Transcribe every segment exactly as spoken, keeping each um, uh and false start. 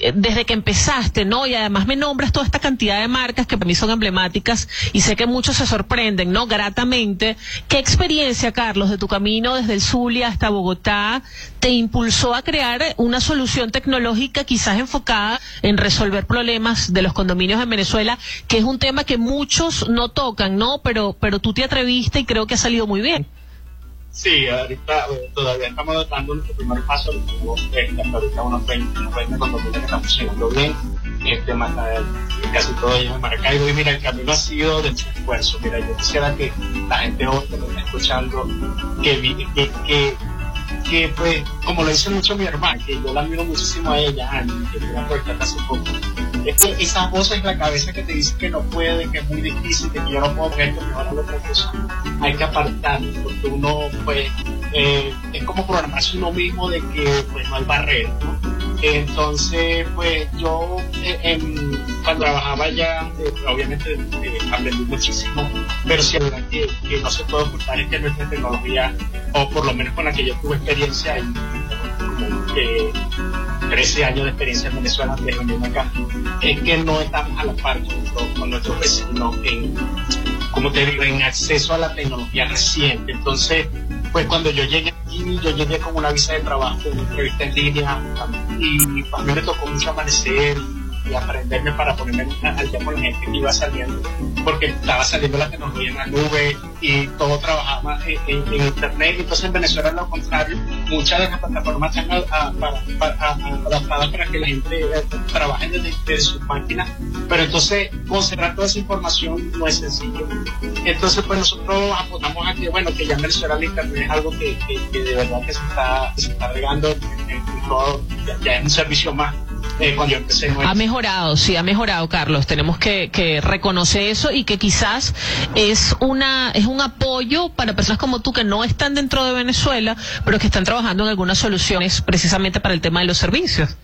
desde que empezaste, ¿no? Y además me nombras toda esta cantidad de marcas que para mí son emblemáticas y sé que muchos se sorprenden, ¿no? Gratamente. ¿Qué experiencia, Carlos, de tu camino desde el Zulia hasta Bogotá te impulsó a crear una solución tecnológica quizás enfocada en resolver problemas de los condominios en Venezuela, que es un tema que muchos no tocan, ¿no? Pero, pero tú te atreviste y creo que ha salido muy bien. Sí, ahorita eh, todavía estamos dando nuestro primer paso, tenemos eh, hasta ahorita unos veinte, unos veinte condominios que están funcionando bien, este, más, eh, casi todos ellos en Maracaibo, y mira, el camino ha sido de mucho esfuerzo. Mira, yo quisiera que la gente hoy que me está escuchando, que, que, que, que pues, como lo dice mucho mi hermana, que yo la admiro muchísimo a ella, Ani, que tiene una puerta hace poco, es que esa voz en la cabeza que te dice que no puede, que es muy difícil, que yo no puedo ver, que mejor hago otra cosa, hay que apartarlo, porque uno, pues, eh, es como programarse uno mismo de que, pues, no hay barreras, ¿no? Entonces, pues, yo, eh, en, cuando trabajaba ya, eh, obviamente, eh, aprendí muchísimo, pero sí, la verdad que, que no se puede ocultar es que nuestra tecnología, o por lo menos con la que yo tuve experiencia, y como que trece años de experiencia en Venezuela antes de venirme acá, es que no estamos a la par con nuestros vecinos en, como te digo, en acceso a la tecnología reciente. Entonces, pues cuando yo llegué aquí, yo llegué con una visa de trabajo, una entrevista en línea, y a mí me tocó mucho amanecer y aprenderme para ponerme al día con la gente que iba saliendo, porque estaba saliendo la tecnología en la nube y todo trabajaba en, en, en internet. Entonces en Venezuela es lo contrario, muchas de las plataformas están a, a, para, para, a, adaptadas para que la gente eh, trabaje desde, desde sus máquinas, pero entonces concentrar toda esa información no es sencillo. Entonces pues nosotros apuntamos a que, bueno, que ya en Venezuela el internet es algo que, que, que de verdad que se está, se está regando en, en todo, ya, ya es un servicio más. Eh, cuando yo empecé, no ha mejorado, sí, ha mejorado, Carlos. Tenemos que, que reconocer eso, y que quizás es una es un apoyo para personas como tú que no están dentro de Venezuela, pero que están trabajando en algunas soluciones precisamente para el tema de los servicios.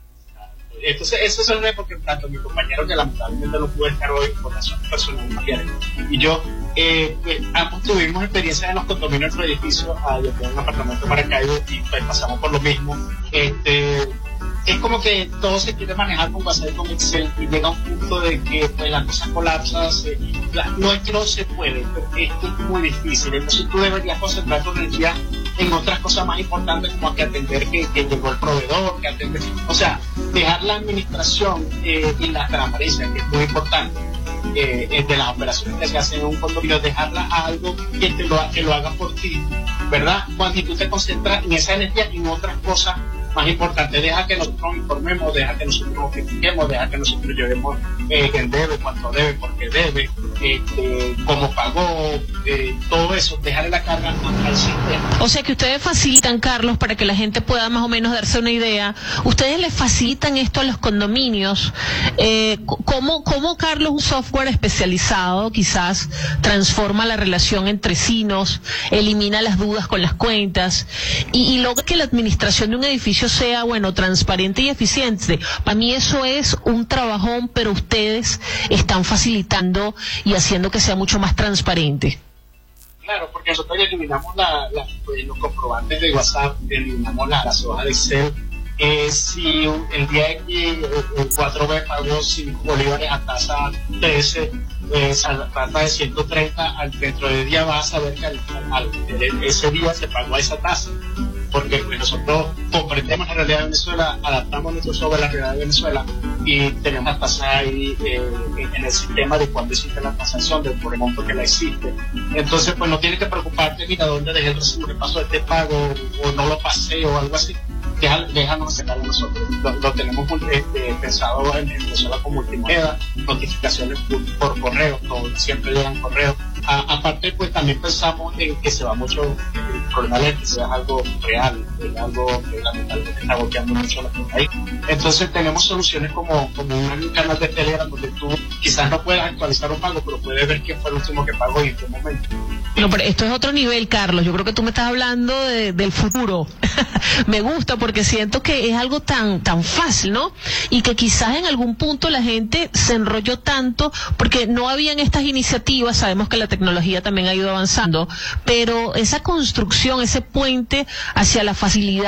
Entonces, eso es una porque tanto mi compañero, que lamentablemente no pudo estar hoy por razones personales, y yo, eh, pues, ambos tuvimos experiencia en los condominios de nuestro edificio. Ah, yo tengo un apartamento en Maracaibo y pues pasamos por lo mismo. Este, es como que todo se quiere manejar con WhatsApp y con Excel, y llega un punto de que pues, la cosa colapsa. Se, la, no es que no se puede, pero esto es muy difícil. Entonces tú deberías concentrar tu energía en otras cosas más importantes, como que atender que, que llegó el proveedor, que atender, o sea, dejar la administración eh, y la transparencia, que es muy importante, eh, de las operaciones que se hacen en un condominio, dejarla a algo que, te lo, que lo haga por ti, ¿verdad? Cuando tú te concentras en esa energía y en otras cosas más importante, deja que nosotros nos informemos, deja que nosotros nos critiquemos, deja que nosotros llevemos eh, quién debe, cuánto debe, por qué debe, este, cómo pagó, eh, todo eso, dejarle la carga al sistema. O sea que ustedes facilitan, Carlos, para que la gente pueda más o menos darse una idea, ustedes le facilitan esto a los condominios. Eh, ¿cómo, ¿Cómo, Carlos, un software especializado quizás transforma la relación entre vecinos, elimina las dudas con las cuentas y, y logra que la administración de un edificio sea, bueno, transparente y eficiente? Para mí eso es un trabajón, pero ustedes están facilitando y haciendo que sea mucho más transparente. Claro, porque nosotros eliminamos la, la, pues, los comprobantes de WhatsApp, eliminamos la, las hojas de Excel. Eh, si el día X el cuatro B pagó cinco bolívares a tasa trece, eh, a tasa de ciento treinta, al dentro de día vas a saber que al, al, al, ese día se pagó a esa tasa, porque pues, nosotros comprendemos la realidad de Venezuela, adaptamos nuestro software a la realidad de Venezuela y tenemos la tasa ahí eh, en el sistema de cuándo existe la transacción, del por el monto que la existe. Entonces, pues no tienes que preocuparte, mira, dónde dejé el recibo que pasó este pago, o no lo pasé, o algo así. Deja, déjanos sacarlo nosotros. Lo, lo tenemos este, pensado en, en Venezuela como multimoneda, notificaciones por, por correo, todo, siempre llegan correo. A, aparte, pues también pensamos en que se va mucho, el problema de que sea algo real, es algo que lamentablemente está bloqueando mucho la gente ahí. Entonces tenemos soluciones como, como un canal de Telegram donde tú quizás no puedas actualizar un pago, pero puedes ver quién fue el último que pagó y en qué momento. No, pero esto es otro nivel, Carlos. Yo creo que tú me estás hablando de, del futuro. Me gusta porque siento que es algo tan tan fácil, ¿no? Y que quizás en algún punto la gente se enrolló tanto porque no habían estas iniciativas. Sabemos que la tecnología también ha ido avanzando, pero esa construcción, ese puente hacia la facilidad